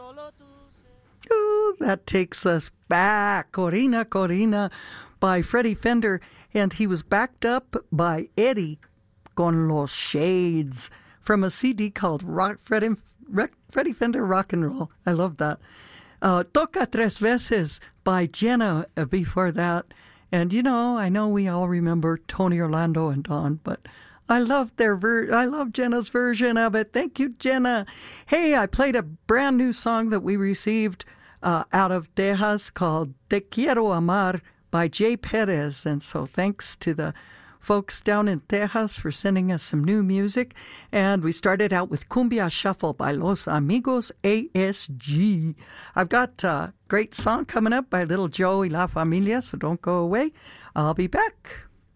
Ooh, that takes us back. Corina, Corina by Freddie Fender. And he was backed up by Eddie con los Shades from a CD called Freddie Fender Rock and Roll. I love that. Toca Tres Veces by Jenna before that. And, you know, I know we all remember Tony Orlando and Dawn, but I love I love Jenna's version of it. Thank you, Jenna. Hey, I played a brand new song that we received out of Texas called Te Quiero Amar by Jay Perez. And so thanks to the folks down in Texas for sending us some new music. And we started out with Cumbia Shuffle by Los Amigos ASG. I've got a great song coming up by Little Joe y La Familia, so don't go away. I'll be back.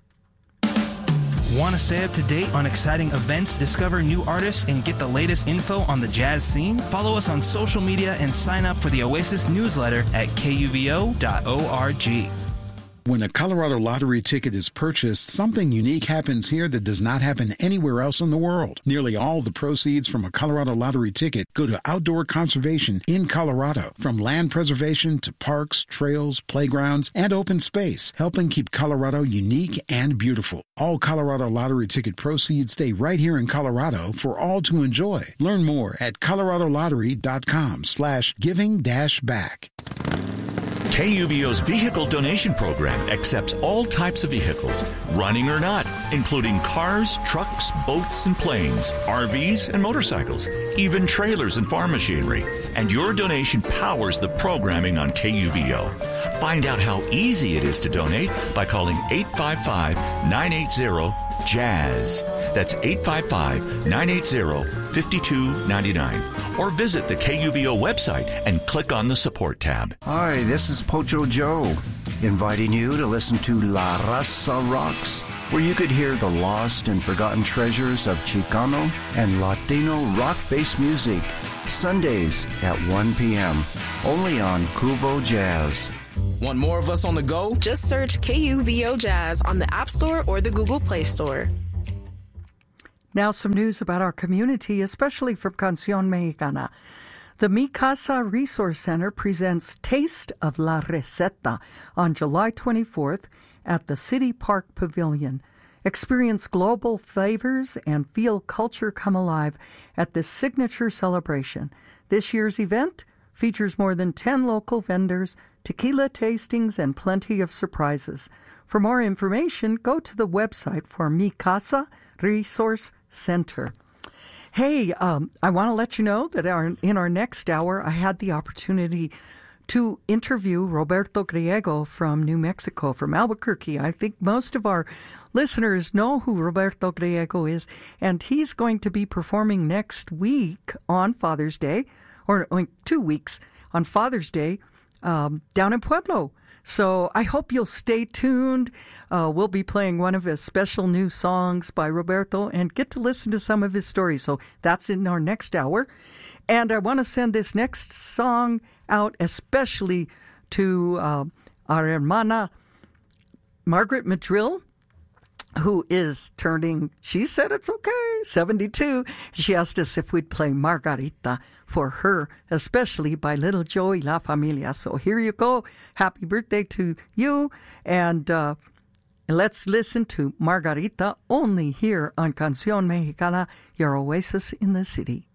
Want to stay up to date on exciting events, discover new artists, and get the latest info on the jazz scene? Follow us on social media and sign up for the Oasis newsletter at kuvo.org. When a Colorado Lottery ticket is purchased, something unique happens here that does not happen anywhere else in the world. Nearly all the proceeds from a Colorado Lottery ticket go to outdoor conservation in Colorado, from land preservation to parks, trails, playgrounds, and open space, helping keep Colorado unique and beautiful. All Colorado Lottery ticket proceeds stay right here in Colorado for all to enjoy. Learn more at coloradolottery.com/giving-back. KUVO's vehicle donation program accepts all types of vehicles, running or not, including cars, trucks, boats, and planes, RVs, and motorcycles, even trailers and farm machinery. And your donation powers the programming on KUVO. Find out how easy it is to donate by calling 855-980-JAZZ. That's 855-980-5299. Or visit the KUVO website and click on the Support tab. Hi, this is Pocho Joe, inviting you to listen to La Raza Rocks, where you could hear the lost and forgotten treasures of Chicano and Latino rock-based music, Sundays at 1 p.m., only on Kuvo Jazz. Want more of us on the go? Just search KUVO Jazz on the App Store or the Google Play Store. Now some news about our community, especially from Canción Mexicana. The Mi Casa Resource Center presents Taste of La Receta on July 24th at the City Park Pavilion. Experience global flavors and feel culture come alive at this signature celebration. This year's event features more than 10 local vendors, tequila tastings, and plenty of surprises. For more information, go to the website for Mi Casa Resource Center. Hey, I want to let you know that in our next hour, I had the opportunity to interview Roberto Griego from New Mexico, from Albuquerque. I think most of our listeners know who Roberto Griego is, and he's going to be performing next week on Father's Day, or 2 weeks on Father's Day, down in Pueblo. So I hope you'll stay tuned. We'll be playing one of his special new songs by Roberto and get to listen to some of his stories. So that's in our next hour. And I want to send this next song out especially to our hermana Margaret Madrill, who is turning, she said it's okay, 72. She asked us if we'd play Margarita for her, especially by Little Joe y La Familia. So here you go. Happy birthday to you. And let's listen to Margarita only here on Canción Mexicana, your oasis in the city.